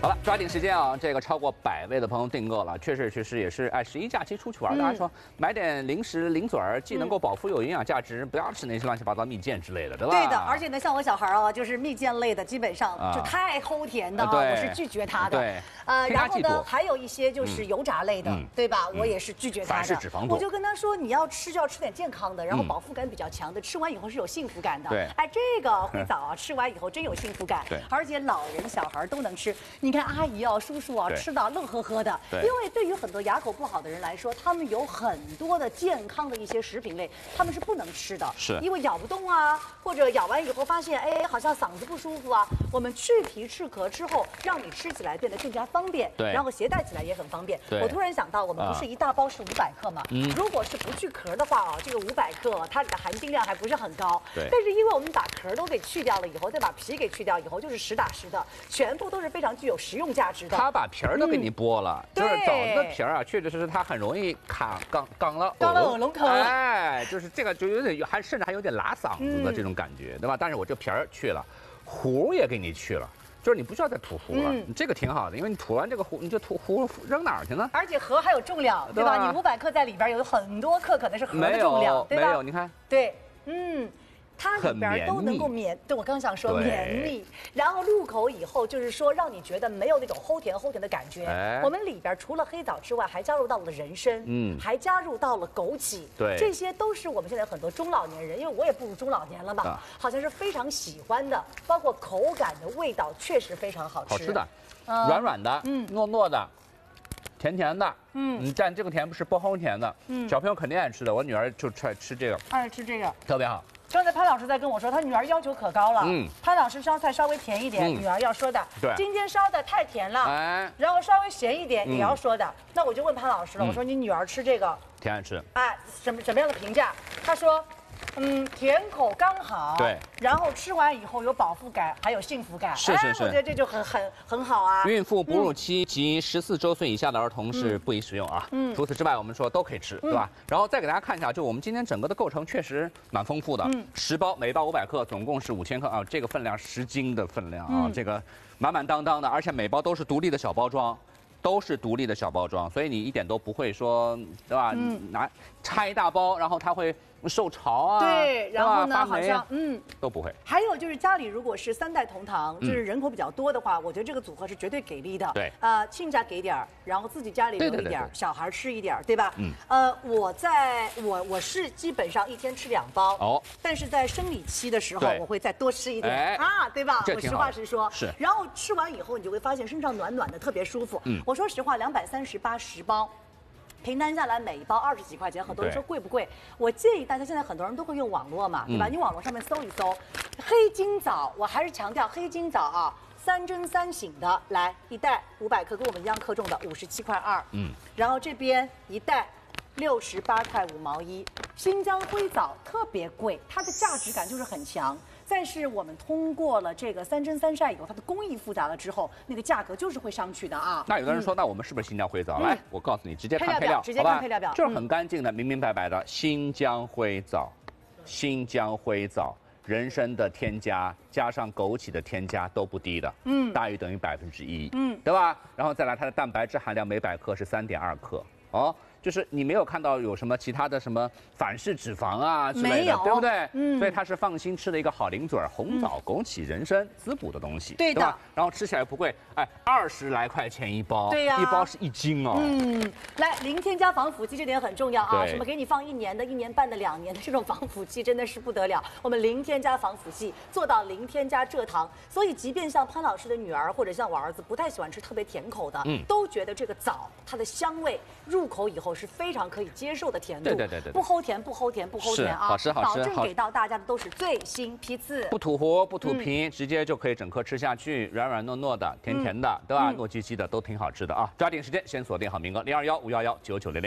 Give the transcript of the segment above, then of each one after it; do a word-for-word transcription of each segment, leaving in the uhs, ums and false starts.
好了，抓紧时间啊！这个超过百位的朋友订购了，确实确实也是哎，十一假期出去玩，嗯、大家说买点零食零嘴儿，既能够饱腹有营养价值，不要吃那些乱七八糟蜜饯之类的，对吧？ 对的，而且呢，像我小孩啊，就是蜜饯类的，基本上就太齁甜的啊，我是拒绝它的。 对， 呃，然后呢，还有一些就是油炸类的， 嗯、 对吧？我也是拒绝它的。 反式脂肪多。 我就跟他说，你要吃就要吃点健康的，然后饱腹感比较强的，吃完以后是有幸福感的。 对， 哎，这个灰枣啊，吃完以后真有幸福感。 对， 而且老人小孩都能吃。你看阿姨啊、叔叔啊，吃到乐呵呵的。因为对于很多牙口不好的人来说，他们有很多的健康的一些食品类，他们是不能吃的。 是， 因为咬不动啊，或者咬完以后发现，哎，好像嗓子不舒服啊。我们去皮去壳之后，让你吃起来变得更加方便。 对， 然后携带起来也很方便。 对， 我突然想到，我们不是一大包是五百克吗？嗯，如果是不去壳的话啊，这个五百克它里的含金量还不是很高。 对， 但是因为我们把壳都给去掉了以后，再把皮给去掉以后，就是实打实的，全部都是非常具有食用价值的。 他把皮儿都给你剥了， 嗯、 就是枣子的皮儿啊，确实是它很容易卡刚刚了刚了耳聋口。 哎，就是这个就有点还甚至还有点拉嗓子的这种感觉，嗯、对吧？但是我这皮儿去了，核也给你去了。就是你不需要再吐核了，嗯、这个挺好的，因为你吐完这个核，你就吐核扔哪儿去呢？ 而且核还有重量，对吧？你五百克在里边有很多克可能是核的重量，对吧？ 没有，你看， 对，嗯。它里边都能够绵，对我刚想说绵密，然后入口以后就是说让你觉得没有那种齁甜齁甜的感觉。哎、我们里边除了黑枣之外，还加入到了人参，嗯，还加入到了枸杞， 对， 这些都是我们现在很多中老年人，因为我也步入中老年了嘛，啊、好像是非常喜欢的，包括口感的味道确实非常好吃， 好吃的，嗯、软软的，嗯，糯糯的。甜甜的，嗯，你蘸这个甜不是不齁甜的，嗯，小朋友肯定爱吃的。我女儿就吃吃这个， 爱吃这个， 特别好。 刚才潘老师在跟我说，他女儿要求可高了，嗯，潘老师烧菜稍微甜一点，嗯、女儿要说的， 对， 今天烧的太甜了，哎，然后稍微咸一点也要说的。嗯、那我就问潘老师了，嗯、我说你女儿吃这个， 挺爱吃， 哎，什么什么样的评价？他说。嗯，甜口刚好， 对， 然后吃完以后有饱腹感，还有幸福感， 是是是， 我觉得这就很很很好啊。 孕妇、哺乳期及十四周岁以下的儿童是不宜食用啊。嗯，除此之外，我们说都可以吃，对吧？然后再给大家看一下，就我们今天整个的构成确实蛮丰富的，嗯，十包，每包五百克，总共是五千克啊，这个分量十斤的分量啊，这个满满当当的，而且每包都是独立的小包装。都是独立的小包装，所以你一点都不会说，对吧？嗯，拿拆一大包，然后它会受潮啊， 对，然后呢，好像嗯都不会。 还有就是家里如果是三代同堂，就是人口比较多的话，我觉得这个组合是绝对给力的。 对， 呃，亲家给点儿，然后自己家里留一点，小孩吃一点，对吧？嗯，呃，我在我我是基本上一天吃两包，哦，但是在生理期的时候，我会再多吃一点啊，对吧？我实话实说， 是。 然后吃完以后，你就会发现身上暖暖的，特别舒服。嗯，我说实话，两百三十八十包。平摊下来每一包二十几块钱，很多人说贵不贵？我建议大家现在很多人都会用网络嘛，对吧？嗯、你网络上面搜一搜，黑金枣，我还是强调黑金枣啊，三蒸三醒的，来一袋五百克，跟我们一样克重的，五十七块二。嗯，然后这边一袋六十八块五毛一。新疆灰枣特别贵，它的价值感就是很强。但是我们通过了这个三蒸三晒以后，它的工艺复杂了之后，那个价格就是会上去的啊。 那有的人说，嗯、那我们是不是新疆灰枣？嗯、来，我告诉你，直接看配料， 直接看配料表， 就是很干净的、明明白白的新疆灰枣。新疆灰枣，人参的添加加上枸杞的添加都不低的，嗯，大于等于百分之一，嗯，对吧？然后再来它的蛋白质含量每百克是三点二克，哦。就是你没有看到有什么其他的什么反式脂肪啊之类的，对不对？嗯，所以它是放心吃的一个好零嘴儿，红枣、枸杞、人参滋补的东西， 对的。 对吧？然后吃起来不贵，哎，二十来块钱一包， 对呀， 一包是一斤哦。 嗯，来零添加防腐剂这点很重要啊，什么给你放一年的、一年半的、两年的这种防腐剂真的是不得了。我们零添加防腐剂做到零添加蔗糖，所以即便像潘老师的女儿或者像我儿子不太喜欢吃特别甜口的，嗯，都觉得这个枣它的香味入口以后是非常可以接受的甜度， 对对对对， 不齁甜不齁甜不齁甜啊， 好吃好吃， 保证给到大家的都是最新批次， 不吐核不吐皮，嗯、直接就可以整颗吃下去，软软糯糯的，甜甜的，嗯、对吧？糯叽叽的都挺好吃的啊！抓紧时间，先锁定好名额零二幺五幺幺九九零零。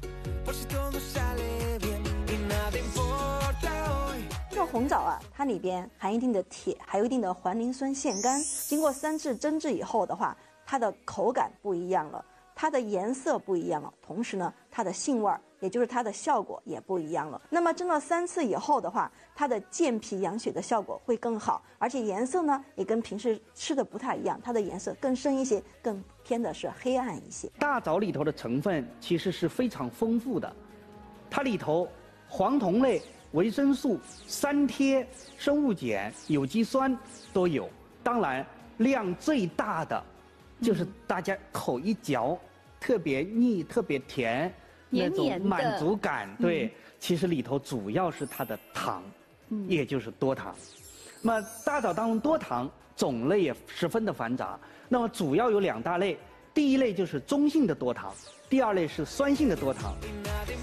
这个红枣啊，它里边含一定的铁，还有一定的环磷酸腺苷，经过三次蒸制以后的话，它的口感不一样了。它的颜色不一样了，同时呢，它的性味也就是它的效果也不一样了。那么蒸了三次以后的话，它的健脾养血的效果会更好，而且颜色呢也跟平时吃的不太一样，它的颜色更深一些，更偏的是黑暗一些。 大枣里头的成分其实是非常丰富的，它里头黄酮类、维生素、三萜、生物碱、有机酸都有。当然，量最大的就是大家口一嚼，特别腻、特别甜，那种满足感。对，其实里头主要是它的糖，也就是多糖。那么大枣当中多糖种类也十分的繁杂，那么主要有两大类，第一类就是中性的多糖，第二类是酸性的多糖。